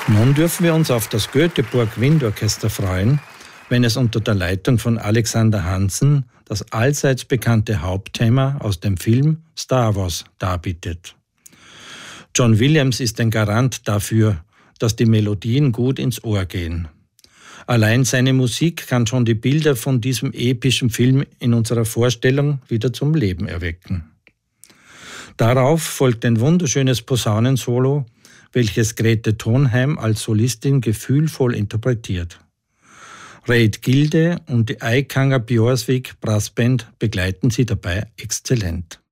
Nun dürfen wir uns auf das Göteborg Windorchester freuen, wenn es unter der Leitung von Alexander Hansen das allseits bekannte Hauptthema aus dem Film Star Wars darbietet. John Williams ist ein Garant dafür, dass die Melodien gut ins Ohr gehen. Allein seine Musik kann schon die Bilder von diesem epischen Film in unserer Vorstellung wieder zum Leben erwecken. Darauf folgt ein wunderschönes Posaunensolo, welches Grete Thonheim als Solistin gefühlvoll interpretiert. Reid Gilde und die Eikanger Bjorsvik Brassband begleiten sie dabei exzellent.